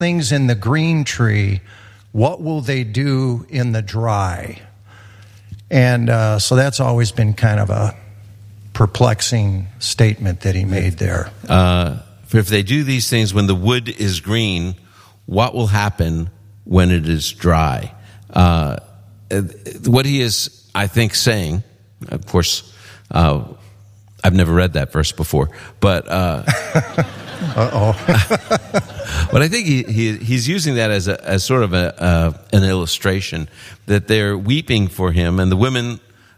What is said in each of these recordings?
things in the green tree, what will they do in the dry? And so that's always been kind of a perplexing statement that he made there. For if they do these things when the wood is green, what will happen when it is dry? What he is, I think, saying, of course, I've never read that verse before, but but I think he's using that as sort of an illustration that they're weeping for him, and the women.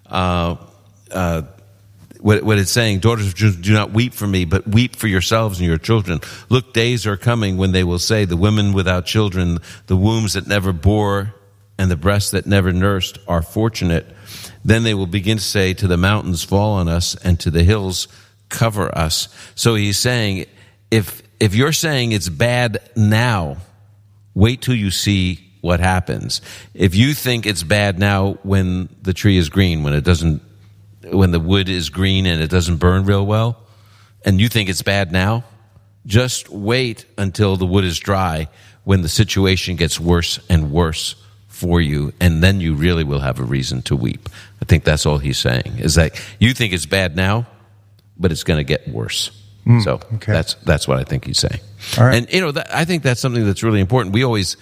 What it's saying, daughters, do not weep for me, but weep for yourselves and your children. Look, days are coming when they will say, the women without children, the wombs that never bore, and the breasts that never nursed are fortunate. Then they will begin to say to the mountains, fall on us, and to the hills, cover us. So he's saying, if you're saying it's bad now, wait till you see what happens. If you think it's bad now when the tree is green, when the wood is green and it doesn't burn real well, and you think it's bad now, just wait until the wood is dry when the situation gets worse and worse for you, and then you really will have a reason to weep. I think that's all he's saying, is that you think it's bad now, but it's going to get worse. Okay. That's what I think he's saying. All right. And, I think that's something that's really important. We always...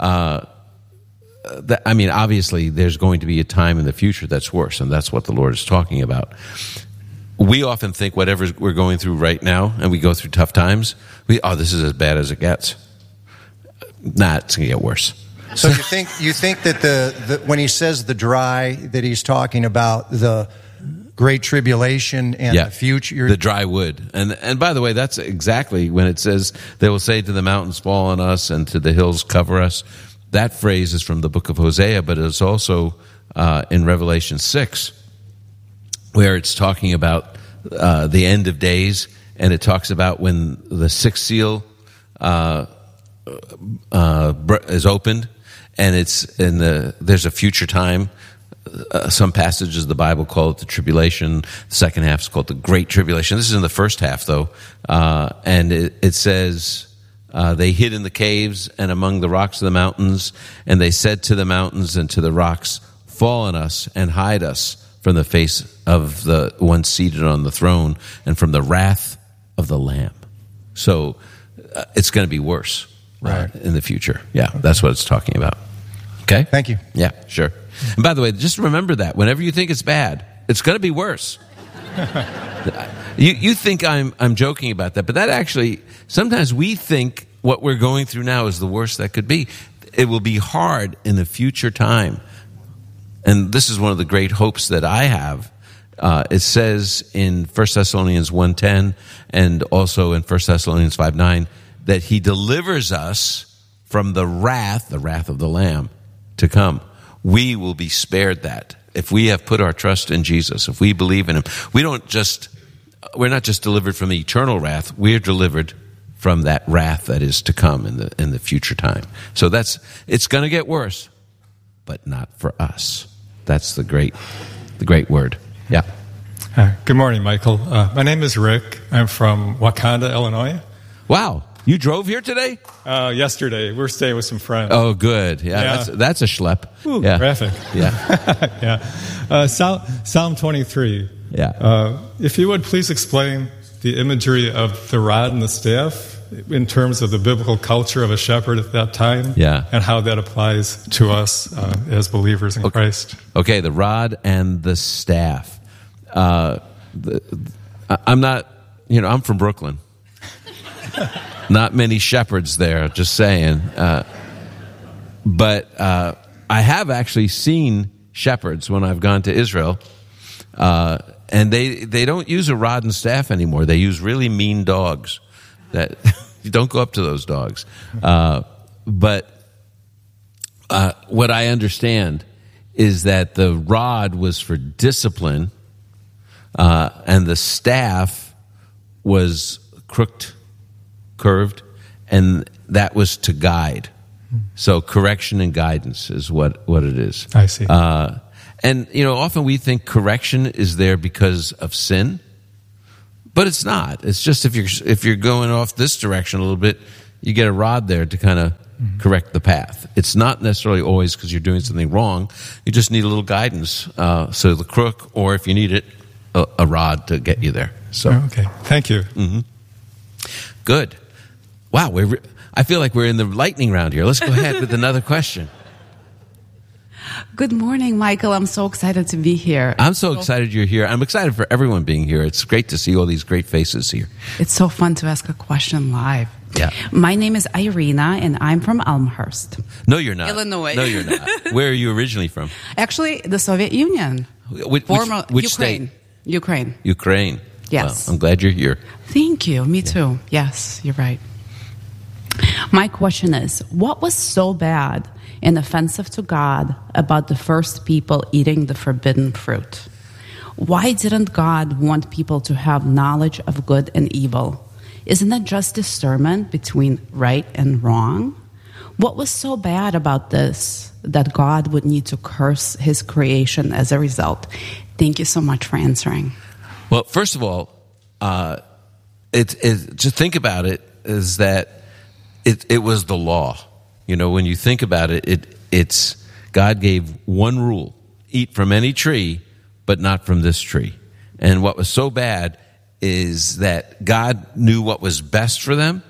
obviously, there's going to be a time in the future that's worse, and that's what the Lord is talking about. We often think whatever we're going through right now, and we go through tough times, this is as bad as it gets. Nah, it's going to get worse. So you think that when he says the dry, that he's talking about the great tribulation and the future? The dry wood. And by the way, that's exactly when it says, they will say to the mountains, fall on us, and to the hills, cover us. That phrase is from the book of Hosea, but it's also in Revelation 6, where it's talking about the end of days, and it talks about when the sixth seal is opened, and there's a future time. Some passages of the Bible call it the tribulation. The second half is called the Great Tribulation. This is in the first half, though, and it says... they hid in the caves and among the rocks of the mountains, and they said to the mountains and to the rocks, fall on us and hide us from the face of the one seated on the throne and from the wrath of the Lamb. So it's going to be worse in the future. Yeah, that's what it's talking about. Okay? Thank you. Yeah, sure. And by the way, just remember that. Whenever you think it's bad, it's going to be worse. You think I'm joking about that, but that actually, sometimes we think what we're going through now is the worst that could be. It will be hard in the future time. And this is one of the great hopes that I have. It says in 1 Thessalonians 1:10 and also in 1 Thessalonians 5:9 that he delivers us from the wrath of the Lamb to come. We will be spared that. If we have put our trust in Jesus, if we believe in him, we're not just delivered from the eternal wrath, we're delivered from that wrath that is to come in the future time. So it's going to get worse, but not for us. That's the great word. Yeah. Good morning, Michael. My name is Rick. I'm from Wakanda, Illinois. Wow. You drove here today? Yesterday. We're staying with some friends. Oh, good. Yeah. That's a schlep. Ooh, yeah. Traffic. Yeah. Yeah. Psalm 23. Yeah. If you would please explain the imagery of the rod and the staff in terms of the biblical culture of a shepherd at that time, and how that applies to us as believers in Christ. Okay, the rod and the staff. I'm not, I'm from Brooklyn. Not many shepherds there, just saying. But I have actually seen shepherds when I've gone to Israel. And they don't use a rod and staff anymore. They use really mean dogs. That you don't go up to those dogs. But what I understand is that the rod was for discipline, and the staff was curved, and that was to guide. So correction and guidance is what it is. I see. And, often we think correction is there because of sin, but it's not. It's just if you're going off this direction a little bit, you get a rod there to kind of correct the path. It's not necessarily always because you're doing something wrong. You just need a little guidance. So the crook, or if you need it, a rod to get you there. So okay, thank you. Mm-hmm. Good. Wow, I feel like we're in the lightning round here. Let's go ahead with another question. Good morning, Michael. I'm so excited to be here. I'm so excited you're here. I'm excited for everyone being here. It's great to see all these great faces here. It's so fun to ask a question live. Yeah. My name is Irina, and I'm from Elmhurst. No, you're not. Illinois. No, you're not. Where are you originally from? Actually, the Soviet Union. Which Ukraine. state? Ukraine. Yes. Well, I'm glad you're here. Thank you. Me too. Yes, you're right. My question is, what was so bad and offensive to God about the first people eating the forbidden fruit? Why didn't God want people to have knowledge of good and evil? Isn't that just discernment between right and wrong? What was so bad about this that God would need to curse his creation as a result? Thank you so much for answering. Well, first of all, just think about it, is that it was the law. You know, when you think about it, it's God gave one rule: eat from any tree, but not from this tree. And what was so bad is that God knew what was best for them,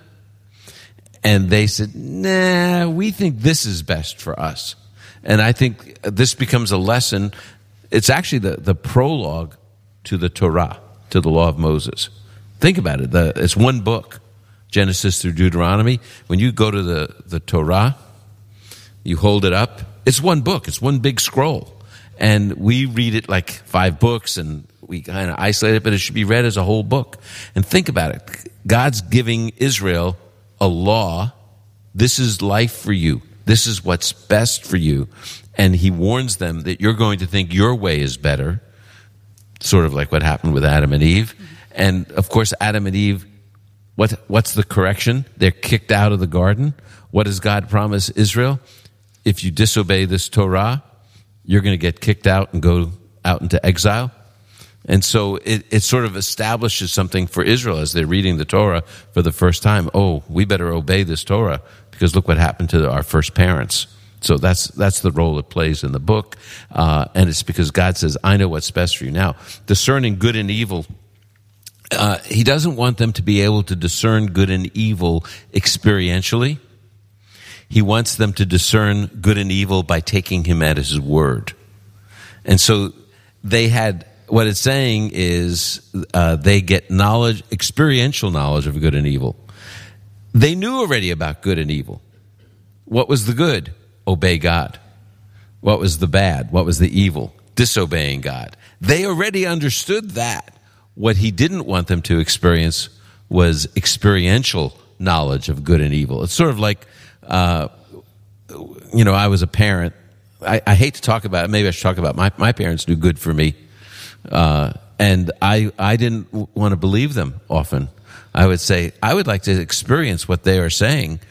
and they said, nah, we think this is best for us. And I think this becomes a lesson. It's actually the prologue to the Torah, to the law of Moses. Think about it. It's one book, Genesis through Deuteronomy. When you go to the Torah, you hold it up. It's one book. It's one big scroll. And we read it like 5 books, and we kind of isolate it, but it should be read as a whole book. And think about it. God's giving Israel a law. This is life for you. This is what's best for you. And he warns them that you're going to think your way is better, sort of like what happened with Adam and Eve. And, of course, Adam and Eve, what's the correction? They're kicked out of the garden. What does God promise Israel? If you disobey this Torah, you're going to get kicked out and go out into exile. And so it sort of establishes something for Israel as they're reading the Torah for the first time. Oh, we better obey this Torah because look what happened to our first parents. So that's the role it plays in the book. And it's because God says, I know what's best for you. Now, discerning good and evil, he doesn't want them to be able to discern good and evil experientially. He wants them to discern good and evil by taking him at his word. And so what it's saying is they get knowledge, experiential knowledge of good and evil. They knew already about good and evil. What was the good? Obey God. What was the bad? What was the evil? Disobeying God. They already understood that. What he didn't want them to experience was experiential knowledge of good and evil. It's sort of like, I was a parent. I hate to talk about it. Maybe I should talk about my parents do good for me. And I didn't want to believe them often. I would say, I would like to experience what they are saying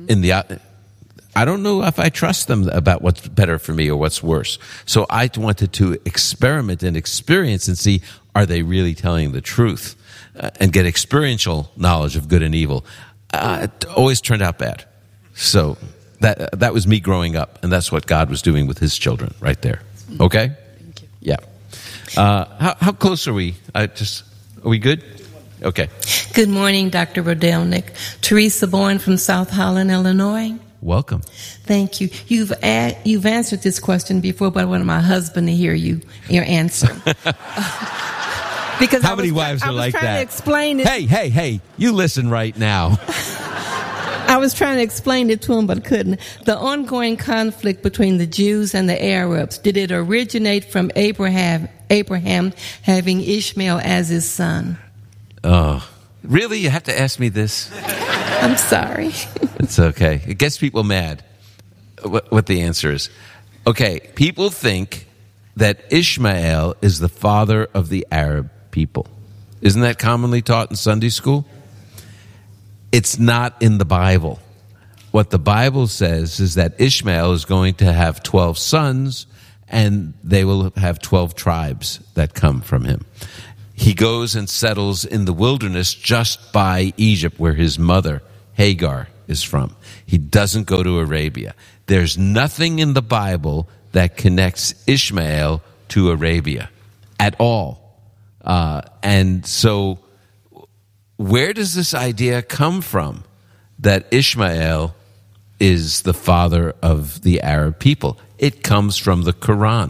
I don't know if I trust them about what's better for me or what's worse. So I wanted to experiment and experience and see, are they really telling the truth? And get experiential knowledge of good and evil. It always turned out bad. So that was me growing up, and that's what God was doing with his children right there. Okay? Thank you. Yeah. How close are we? Are we good? Okay. Good morning, Dr. Rodelnik. Teresa Bourne from South Holland, Illinois. Welcome. Thank you. You've answered this question before, but I want my husband to hear your answer. Because how many wives are like that? I was trying to explain it. Hey! You listen right now. I was trying to explain it to him, but couldn't. The ongoing conflict between the Jews and the Arabs, did it originate from Abraham having Ishmael as his son? Oh, really? You have to ask me this? I'm sorry. It's okay. It gets people mad, what the answer is. Okay, people think that Ishmael is the father of the Arab people. Isn't that commonly taught in Sunday school? It's not in the Bible. What the Bible says is that Ishmael is going to have 12 sons, and they will have 12 tribes that come from him. He goes and settles in the wilderness just by Egypt, where his mother, Hagar, is from. He doesn't go to Arabia. There's nothing in the Bible that connects Ishmael to Arabia at all. And so where does this idea come from that Ishmael is the father of the Arab people? It comes from the Quran.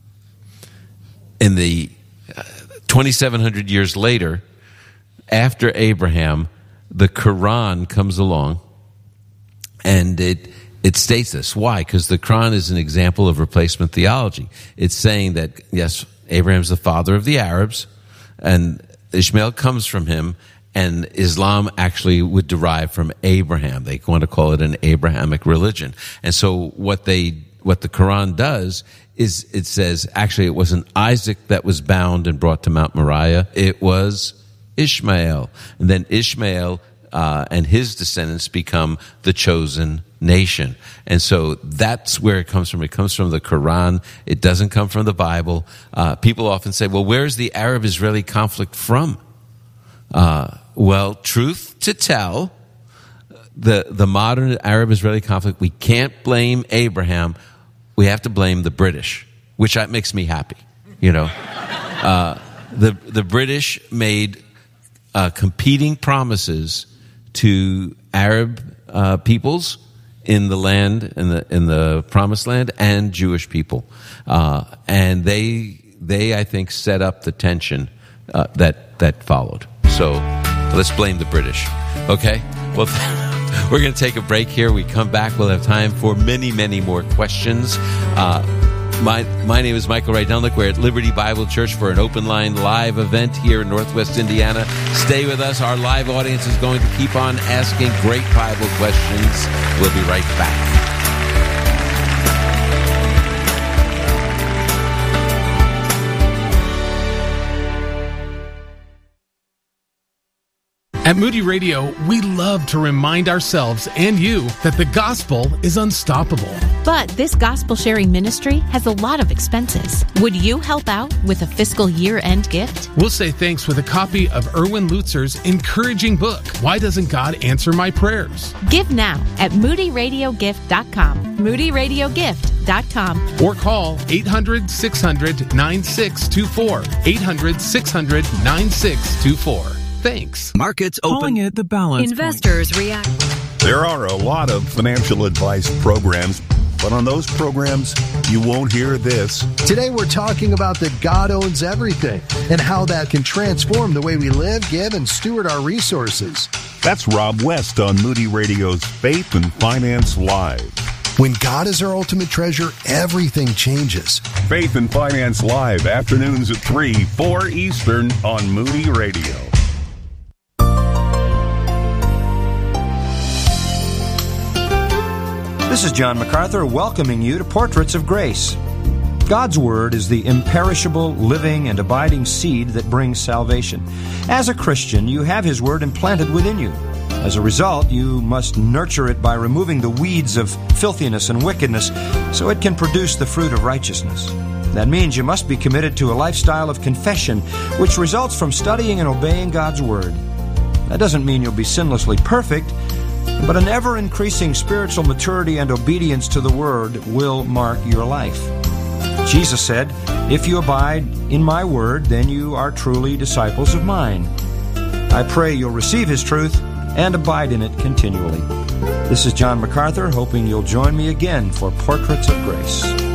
In the 2,700 years later, after Abraham, the Quran comes along, and it states this. Why? Because the Quran is an example of replacement theology. It's saying that, yes, Abraham's the father of the Arabs, and Ishmael comes from him, and Islam actually would derive from Abraham. They want to call it an Abrahamic religion. And so what the Quran does is it says, actually, it wasn't Isaac that was bound and brought to Mount Moriah. It was Ishmael. And then Ishmael and his descendants become the chosen nation. And so that's where it comes from. It comes from the Quran. It doesn't come from the Bible. People often say, well, where's the Arab-Israeli conflict from? Well, truth to tell, the modern Arab-Israeli conflict, we can't blame Abraham. We have to blame the British, which makes me happy. You know, the British made competing promises to Arab peoples in the land, in the Promised Land, and Jewish people, and they I think set up the tension that followed. So let's blame the British. Okay? Well, we're going to take a break here. We come back. We'll have time for many, many more questions. My name is Michael Rydelnik. We're at Liberty Bible Church for an open line live event here in Northwest Indiana. Stay with us. Our live audience is going to keep on asking great Bible questions. We'll be right back. At Moody Radio, we love to remind ourselves and you that the gospel is unstoppable. But this gospel-sharing ministry has a lot of expenses. Would you help out with a fiscal year-end gift? We'll say thanks with a copy of Erwin Lutzer's encouraging book, Why Doesn't God Answer My Prayers? Give now at moodyradiogift.com. moodyradiogift.com. Or call 800-600-9624. 800-600-9624. Thanks. Markets open. Calling it the balance Investors react. There are a lot of financial advice programs, but on those programs, you won't hear this. Today we're talking about that God owns everything and how that can transform the way we live, give, and steward our resources. That's Rob West on Moody Radio's Faith and Finance Live. When God is our ultimate treasure, everything changes. Faith and Finance Live, afternoons at 3, 4 Eastern on Moody Radio. This is John MacArthur welcoming you to Portraits of Grace. God's Word is the imperishable, living, and abiding seed that brings salvation. As a Christian, you have His Word implanted within you. As a result, you must nurture it by removing the weeds of filthiness and wickedness so it can produce the fruit of righteousness. That means you must be committed to a lifestyle of confession, which results from studying and obeying God's Word. That doesn't mean you'll be sinlessly perfect, but an ever-increasing spiritual maturity and obedience to the Word will mark your life. Jesus said, "If you abide in my Word, then you are truly disciples of mine." I pray you'll receive His truth and abide in it continually. This is John MacArthur, hoping you'll join me again for Portraits of Grace.